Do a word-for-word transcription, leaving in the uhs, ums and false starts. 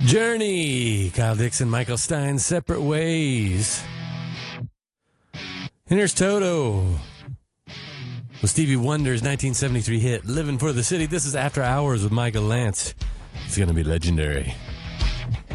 Journey, Kyle Dixon, Michael Stein, Separate Ways. And here's Toto with Stevie Wonder's nineteen seventy-three hit, Living for the City. This is After Hours with Michael Lance. It's going to be legendary.